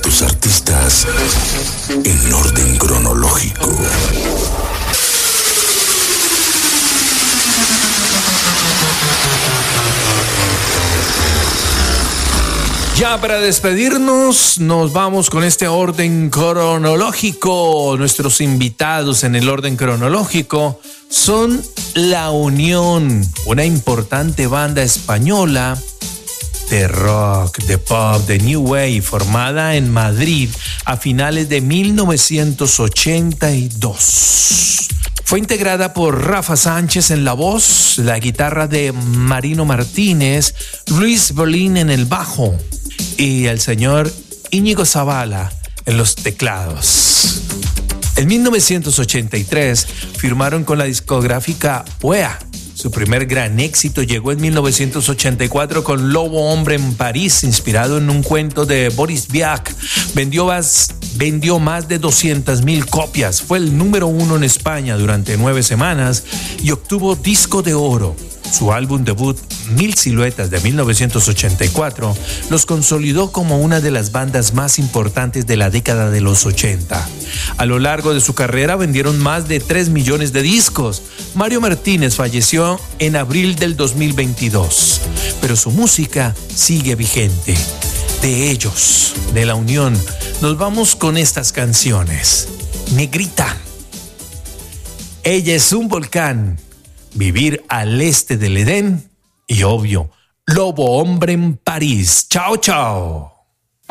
tus artistas en orden cronológico. Ya para despedirnos, nos vamos con este orden cronológico. Nuestros invitados en el orden cronológico son La Unión, una importante banda española de rock, de pop, de new wave, formada en Madrid a finales de 1982. Fue integrada por Rafa Sánchez en la voz, la guitarra de Marino Martínez, Luis Bolín en el bajo y el señor Íñigo Zavala en los teclados. En 1983 firmaron con la discográfica UEA. Su primer gran éxito llegó en 1984 con Lobo Hombre en París, inspirado en un cuento de Boris Vian. Vendió más de 200,000 copias. Fue el número 1 en España durante 9 semanas y obtuvo disco de oro. Su álbum debut, 1000 Siluetas, de 1984, los consolidó como una de las bandas más importantes de la década de los 80. A lo largo de su carrera vendieron más de 3 millones de discos. Mario Martínez falleció en abril del 2022, pero su música sigue vigente. De ellos, de La Unión, nos vamos con estas canciones. Negrita. Ella es un volcán. Vivir al este del Edén y, obvio, Lobo Hombre en París. Chao, chao.